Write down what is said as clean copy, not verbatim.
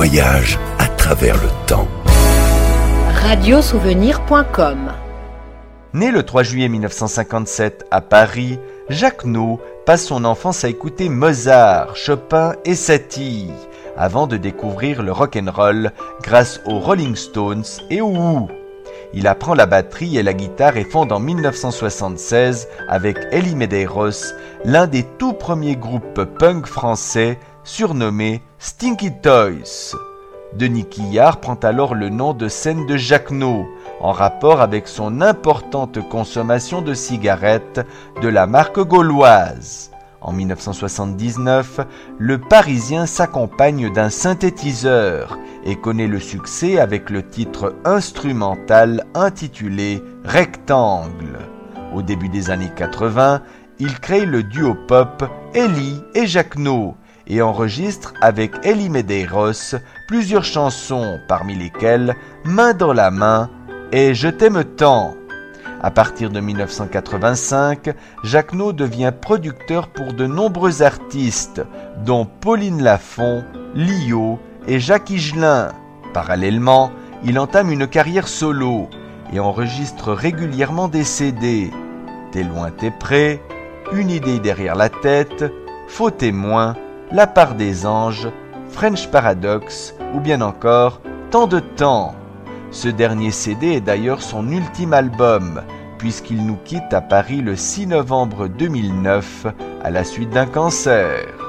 voyage à travers le temps. Radiosouvenir.com. Né le 3 juillet 1957 à Paris, Jacques No passe son enfance à écouter Mozart, Chopin et Satie, avant de découvrir le rock'n'roll grâce aux Rolling Stones et aux Who. Il apprend la batterie et la guitare et fonde en 1976 avec Elie Medeiros l'un des tout premiers groupes punk français surnommé Stinky Toys. Denis Quillard prend alors le nom de scène de Jacques No, en rapport avec son importante consommation de cigarettes de la marque gauloise. En 1979, le Parisien s'accompagne d'un synthétiseur et connaît le succès avec le titre instrumental intitulé Rectangle. Au début des années 80, il crée le duo pop Elie et Jacques No et enregistre avec Elie Medeiros plusieurs chansons, parmi lesquelles Main dans la main et Je t'aime tant. À partir de 1985, Jacques No devient producteur pour de nombreux artistes, dont Pauline Lafont, Lio et Jacques Higelin. Parallèlement, il entame une carrière solo et enregistre régulièrement des CD. T'es loin, t'es près, Une idée derrière la tête, Faux témoin, La part des anges, French Paradox ou bien encore Tant de temps. Ce dernier CD est d'ailleurs son ultime album, puisqu'il nous quitte à Paris le 6 novembre 2009 à la suite d'un cancer.